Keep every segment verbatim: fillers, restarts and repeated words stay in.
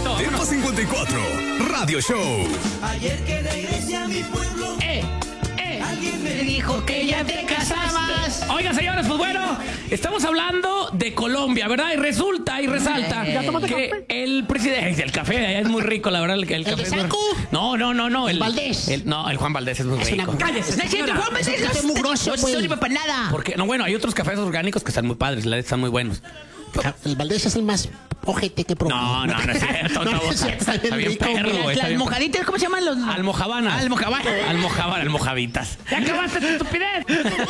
Exacto. Depa cincuenta y cuatro, Radio Show. Ayer que regresé a mi pueblo, Eh, eh. alguien me dijo que ya te casabas. Oiga, señores, pues bueno, estamos hablando de Colombia, ¿verdad? Y resulta y resalta que el presidente, el café de allá es muy rico, la verdad. El, el café de es muy- Saco? No, no, no, no. ¿El Valdés? el- no, el Juan Valdés es muy Es una- rico. Cállese, No es cierto, Juan Valdés, Este es no- mugroso, no güey. sirve para nada. Porque, no, bueno, hay otros cafés orgánicos que están muy padres, la neta están muy buenos. El Valdés es el más ojete que probé. No, no, no es cierto. No, no, no es cierto, está bien rico, perro, güey. güey, Las, está las bien mojaditas, ¿cómo se llaman los? Almojabanas. Almojabanas. Almojabanas, almojavitas. ¡Ya acabaste tu estupidez!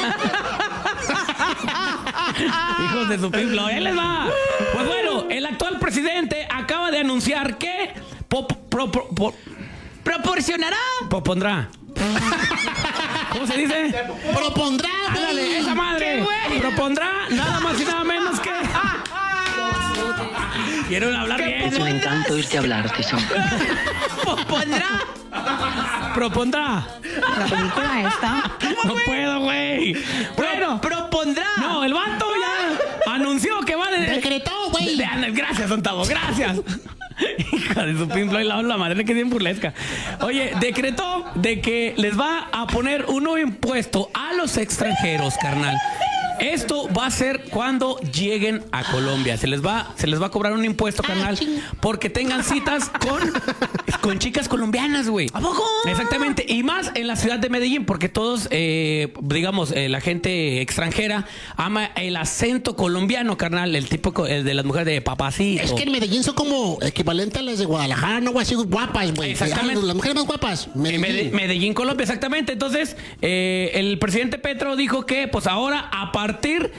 Hijos de su piblo, ahí les va. Pues bueno, el actual presidente acaba de anunciar que po- pro- pro- po- ¿Proporcionará? propondrá. ¿Cómo se dice? Propondrá, güey. Ándale, esa madre. ¿Qué, güey? Propondrá nada más y nada menos que. Quiero hablar bien. Me encanta oírte hablar, Tizón. ¿Pondrá? Propondrá. La película esta. No puedo, güey. Bueno, ¿Propondrá? no, el vato ya anunció que va de. Decretó, güey. de- de- Gracias, Ontavo, gracias. Hija de su pimplo y la, la madre que es bien burlesca. Oye, decretó de que les va a poner un nuevo impuesto a los extranjeros, carnal. Esto va a ser cuando lleguen a Colombia. Se les va, se les va a cobrar un impuesto, carnal, porque tengan citas con, con chicas colombianas, güey. ¿A poco? Exactamente. Y más en la ciudad de Medellín, porque todos, eh, digamos, eh, la gente extranjera ama el acento colombiano, carnal, el tipo co- el de las mujeres de papacito. Es que en Medellín son como equivalentes a las de Guadalajara, no, güey, así guapas, güey. Exactamente. Ah, las mujeres más guapas. En Mede- Medellín. Medellín, Colombia, exactamente. Entonces, eh, el presidente Petro dijo que, pues ahora, a partir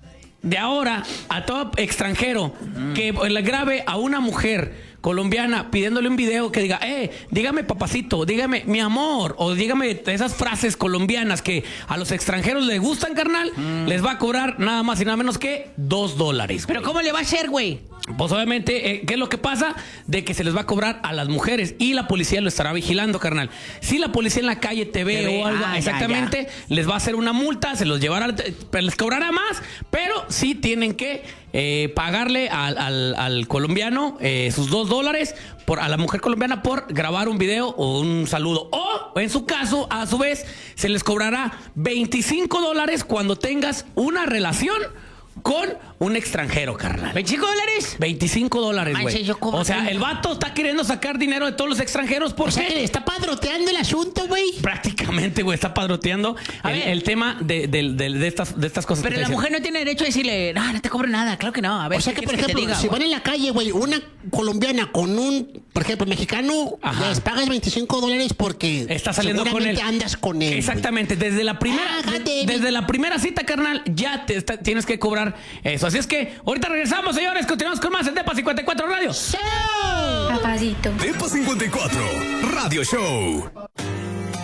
de ahora, a todo extranjero que le grabe a una mujer colombiana pidiéndole un video que diga, eh, dígame papacito, dígame mi amor, o dígame esas frases colombianas que a los extranjeros les gustan, carnal, les va a cobrar nada más y nada menos que dos dólares. ¿Pero cómo le va a hacer, güey? Pues obviamente, eh, ¿qué es lo que pasa? De que se les va a cobrar a las mujeres y la policía lo estará vigilando, carnal. Si la policía en la calle te ve, Te ve, o algo, ah, ya, exactamente, les va a hacer una multa, se los llevará, eh, les cobrará más, pero sí tienen que eh, pagarle al, al- al colombiano eh, sus dos dólares por, a la mujer colombiana por grabar un video o un saludo. O, en su caso, a su vez, se les cobrará veinticinco dólares cuando tengas una relación con un extranjero, carnal. ¿veinticinco dólares? veinticinco dólares, Manches, güey. yo cómo O sea, tengo. el vato está queriendo sacar dinero de todos los extranjeros O porque sea que le está padroteando el asunto, güey. prácticamente, güey, está padroteando A el, ver. el tema de, de- de- de estas, de estas cosas. Pero que la te mujer no tiene derecho a decirle, no, no te cobro nada. Claro que no. A ver, O sea ¿qué que, por quieres ejemplo, te diga, si güey? van en la calle, güey, una colombiana con un, por ejemplo, mexicano, Ajá. les pagas veinticinco dólares porque está saliendo con él. seguramente andas con él. güey. Exactamente, desde la primera Ah, de- God desde la primera cita, carnal, ya te está- tienes que cobrar eso. Así es que ahorita regresamos, señores, continuamos con más en Depa cincuenta y cuatro Radio. ¡Show! Papacito. Depa cincuenta y cuatro, Radio Show.